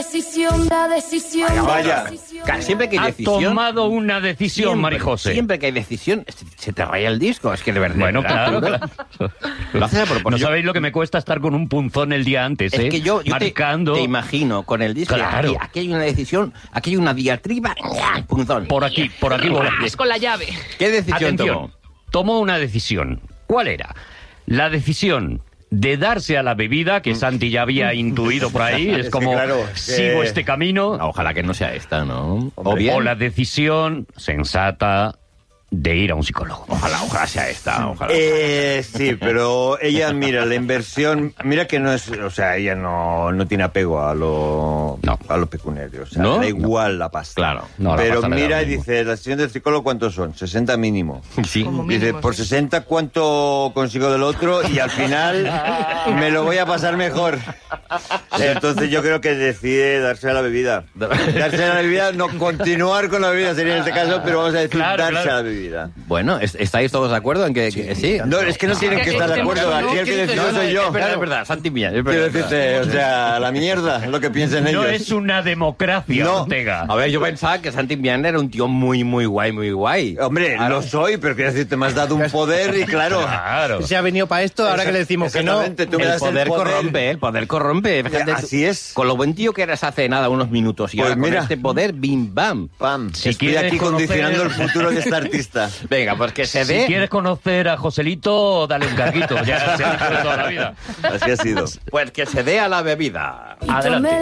La decisión. Vaya. Siempre que hay Ha decisión... tomado una decisión, Marijose. Siempre que hay decisión, se te raya el disco. Es que de verdad... Bueno, claro. Lo haces a propósito. No sabéis lo que me cuesta estar con un punzón el día antes, Es que yo marcando. te imagino con el disco. Claro. Aquí hay una decisión, aquí hay una diatriba, punzón. Por aquí voy. Es con la llave. ¿Qué decisión Atención, tomó una decisión. ¿Cuál era? La decisión de darse a la bebida, que Santi ya había intuido por ahí, es que como, claro, sigo este camino, Ojalá que no sea esta, ¿no? Hombre. o la decisión sensata de ir a un psicólogo. Ojalá sea esta, ojalá. Sí, pero ella, mira, la inversión, mira que no es, o sea, ella no tiene apego a lo pecuniario, o sea, ¿No? le da igual la pasta. Claro. No, la pero pasta le da mira lo y mismo. dice, la sesión del psicólogo, ¿cuántos son? 60 mínimo. Sí. Como Dice, mínimo, por sí. 60, ¿cuánto consigo del otro? Y al final me lo voy a pasar mejor. Entonces yo creo que decide darse a la bebida. Darse a la bebida, no continuar con la bebida sería en este caso, pero vamos a decir Claro, darse claro. a la bebida. Bueno, ¿estáis todos de acuerdo en que sí? No, es que no tienen que estar de acuerdo. Aquí el que decide soy yo. Es verdad, Santi Millán. Es Quiero verdad. decirte, o sea, la mierda, lo que piensen ellos. No es una democracia, No. Ortega. A ver, yo pensaba que Santi Millán era un tío muy, muy guay, muy guay. Hombre, lo soy, pero quiero decirte, me has dado un poder y claro. Claro. Se ha venido para esto, ahora que le decimos que no. Exactamente, tú me El das poder corrompe, el poder corrompe. Fíjate, Así es. Con lo buen tío que eras hace nada, unos minutos. Y Pues ahora con mira. este poder, bim, bam. Pam, Si estoy quieres aquí condicionando el conocer- futuro de este artista. Venga, pues que se Si dé. quieres conocer a Joselito, dale un carguito. Ya se ha dicho de toda la vida. Así ha sido. Pues que se dé a la bebida. Adelante.